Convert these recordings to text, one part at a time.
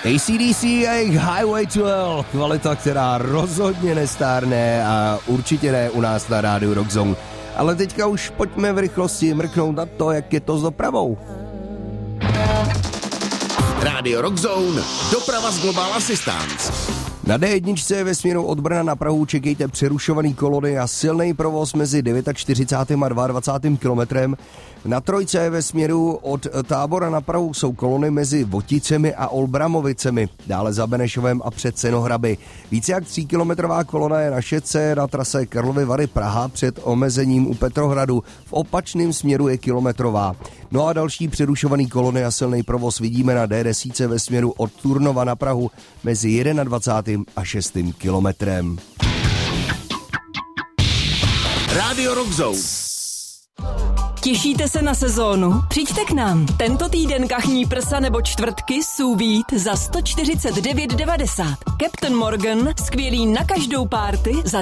AC/DC a jejich Highway to Hell, kvalita, která rozhodně nestárne a určitě ne u nás na rádiu Rock Zone. Ale teďka už pojďme v rychlosti mrknout na to, jak je to s dopravou. Rádio Rock Zone, doprava z Global Assistance. Na D1 ve směru od Brna na Prahu čekejte přerušovaný kolony a silný provoz mezi 49. a 22. kilometrem. Na trojce ve směru od Tábora na Prahu jsou kolony mezi Voticemi a Olbramovicemi, dále za Benešovem a před Senohraby. Více jak 3kilometrová kolona je na šetce na trase Karlovy Vary Praha před omezením u Petrohradu. V opačném směru je kilometrová. No a další přerušovaný kolony a silný provoz vidíme na D10 ve směru od Turnova na Prahu mezi 21. a 6. kilometrem. Rádio Rock Zone. Těšíte se na sezónu? Přijďte k nám. Tento týden kachní prsa nebo čtvrtky sous vide za 149,90. Captain Morgan, skvělý na každou párty za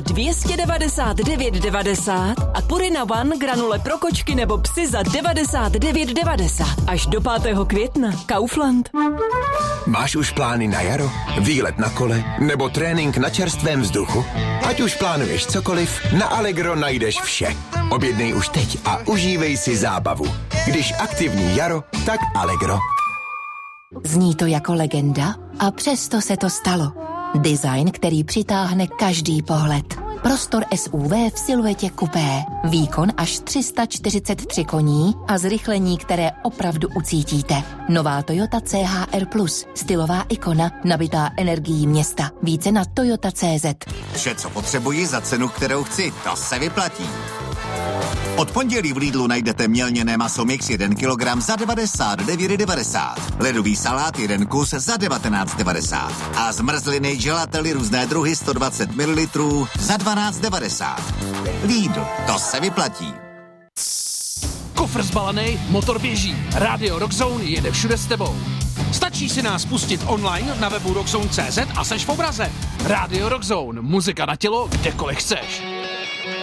299,90 a Purina One granule pro kočky nebo psy za 99,90. Až do 5. května. Kaufland. Máš už plány na jaro? Výlet na kole? Nebo trénink na čerstvém vzduchu? Ať už plánuješ cokoliv, na Allegro najdeš vše. Objednej už teď a užívej si zábavu. Když aktivní jaro, tak Allegro. Zní to jako legenda a přesto se to stalo. Design, který přitáhne každý pohled. Prostor SUV v siluetě kupé. Výkon až 343 koní a zrychlení, které opravdu ucítíte. Nová Toyota CHR+, stylová ikona, nabitá energií města. Více na Toyota.cz. Vše, co potřebuji za cenu, kterou chci, to se vyplatí. Od pondělí v Lidlu najdete mělněné maso mix 1 kg za 99,90. Ledový salát 1 kus za 19,90. A zmrzliny gelately různé druhy 120 ml za 12,90. Lidl, to se vyplatí. Kufr zbalený, motor běží. Rádio Rock Zone jede všude s tebou. Stačí si nás pustit online na webu rockzone.cz a seš v obraze. Rádio Rock Zone, muzika na tělo, kdekoliv chceš.